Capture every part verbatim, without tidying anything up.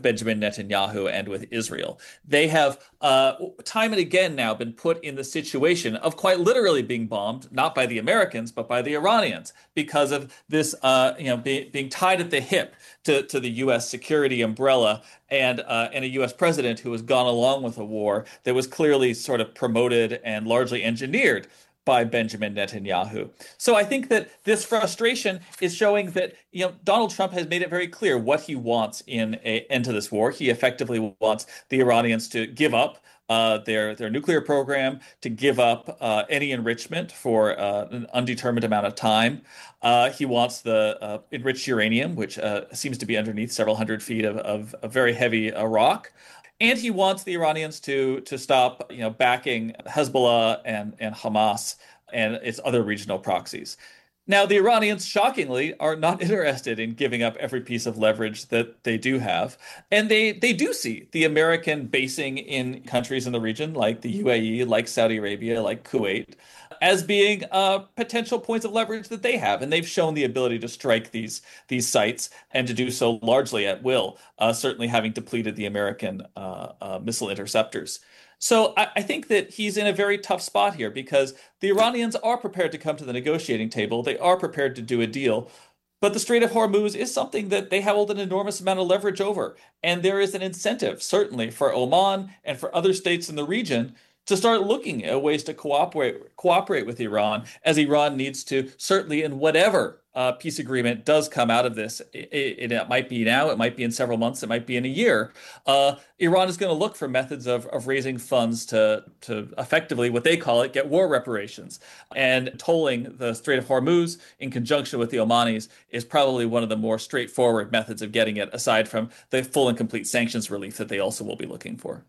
Benjamin Netanyahu and with Israel. They have uh, time and again now been put in the situation of quite literally being bombed, not by the Americans, but by the Iranians, because of this, uh, you know, be, being tied at the hip to, to the U S security umbrella and uh, and a U S president who has gone along with a war that was clearly sort of promoted and largely engineered by Benjamin Netanyahu. So I think that this frustration is showing that, you know, Donald Trump has made it very clear what he wants in a end to this war. He effectively wants the Iranians to give up uh, their their nuclear program, to give up uh, any enrichment for uh, an undetermined amount of time. Uh, he wants the uh, enriched uranium, which uh, seems to be underneath several hundred feet of, of, of very heavy uh, rock. And he wants the Iranians to to stop, you know, backing Hezbollah and, and Hamas and its other regional proxies. Now, the Iranians, shockingly, are not interested in giving up every piece of leverage that they do have. And they, they do see the American basing in countries in the region like the U A E, like Saudi Arabia, like Kuwait, as being uh, potential points of leverage that they have. And they've shown the ability to strike these, these sites and to do so largely at will, uh, certainly having depleted the American uh, uh, missile interceptors. So I, I think that he's in a very tough spot here because the Iranians are prepared to come to the negotiating table. They are prepared to do a deal. But the Strait of Hormuz is something that they hold an enormous amount of leverage over. And there is an incentive, certainly, for Oman and for other states in the region to start looking at ways to cooperate cooperate with Iran, as Iran needs to, certainly in whatever uh, peace agreement does come out of this. It, it, it might be now, it might be in several months, it might be in a year. Uh, Iran is going to look for methods of, of raising funds to, to effectively, what they call it, get war reparations. And tolling the Strait of Hormuz in conjunction with the Omanis is probably one of the more straightforward methods of getting it, aside from the full and complete sanctions relief that they also will be looking for.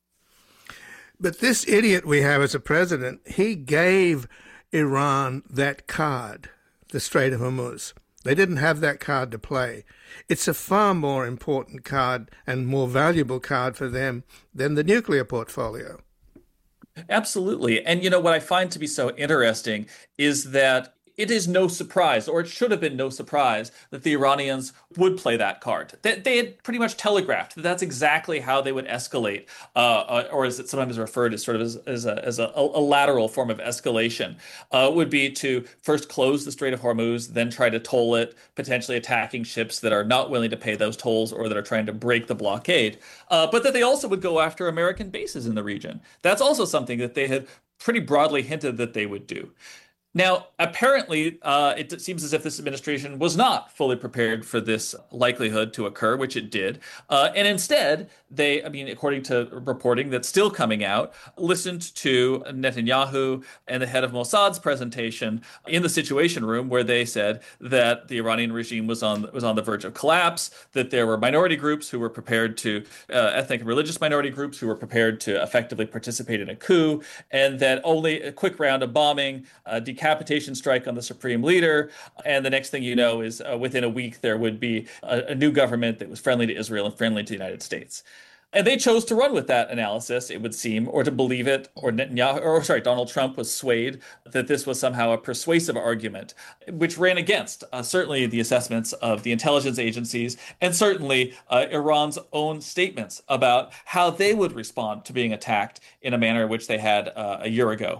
But this idiot we have as a president, he gave Iran that card, the Strait of Hormuz. They didn't have that card to play. It's a far more important card and more valuable card for them than the nuclear portfolio. Absolutely. And, you know, what I find to be so interesting is that it is no surprise, or it should have been no surprise, that the Iranians would play that card. They, they had pretty much telegraphed that that's exactly how they would escalate, uh, or as it sometimes referred to, sort of as, as, a, as a, a lateral form of escalation, uh, would be to first close the Strait of Hormuz, then try to toll it, potentially attacking ships that are not willing to pay those tolls or that are trying to break the blockade, uh, but that they also would go after American bases in the region. That's also something that they had pretty broadly hinted that they would do. Now, apparently, uh, it seems as if this administration was not fully prepared for this likelihood to occur, which it did. Uh, and instead, they, I mean, according to reporting that's still coming out, listened to Netanyahu and the head of Mossad's presentation in the Situation Room, where they said that the Iranian regime was on was on the verge of collapse, that there were minority groups who were prepared to, uh, ethnic and religious minority groups who were prepared to effectively participate in a coup, and that only a quick round of bombing, uh, decapitation strike on the supreme leader, and the next thing you know is uh, within a week there would be a, a new government that was friendly to Israel and friendly to the United States. And they chose to run with that analysis, it would seem, or to believe it, or Netanyahu, or sorry, Donald Trump was swayed that this was somehow a persuasive argument, which ran against uh, certainly the assessments of the intelligence agencies and certainly uh, Iran's own statements about how they would respond to being attacked in a manner which they had uh, a year ago.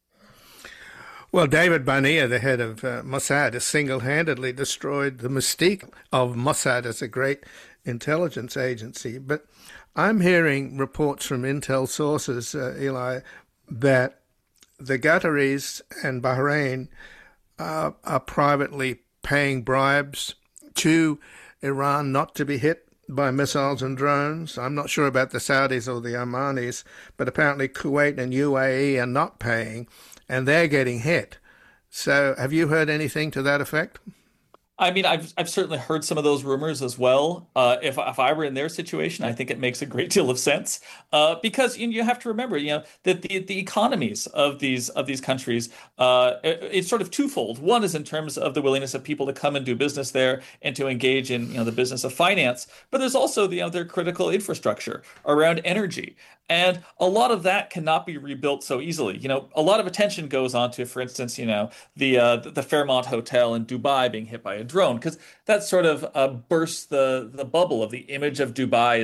Well, David Barnea, the head of uh, Mossad, has single-handedly destroyed the mystique of Mossad as a great intelligence agency. But I'm hearing reports from intel sources, uh, Eli, that the Qataris and Bahrain uh, are privately paying bribes to Iran not to be hit by missiles and drones. I'm not sure about the Saudis or the Omanis, but apparently Kuwait and U A E are not paying, and they're getting hit. So have you heard anything to that effect? I mean, I've I've certainly heard some of those rumors as well. Uh, if if I were in their situation, I think it makes a great deal of sense uh, because you, know, you have to remember, you know, that the the economies of these of these countries uh, it, it's sort of twofold. One is in terms of the willingness of people to come and do business there and to engage in, you know, the business of finance. But there's also the, you know, their critical infrastructure around energy. And a lot of that cannot be rebuilt so easily. You know, a lot of attention goes on to, for instance, you know, the uh, the Fairmont Hotel in Dubai being hit by a drone, because that sort of uh, bursts the the bubble of the image of Dubai